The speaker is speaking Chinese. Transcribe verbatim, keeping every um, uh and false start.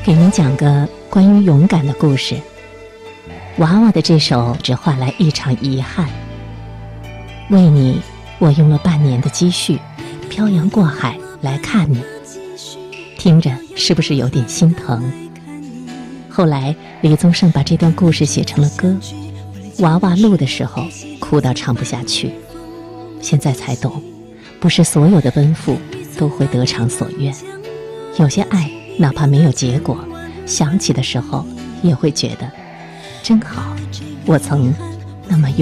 给您讲个关于勇敢的故事。娃娃的这首只换来一场遗憾。为你，我用了半年的积蓄，漂洋过海来看你。听着是不是有点心疼？后来李宗盛把这段故事写成了歌，娃娃录的时候哭到唱不下去。现在才懂，不是所有的奔赴都会得偿所愿，有些爱哪怕没有结果，想起的时候也会觉得真好，我曾那么勇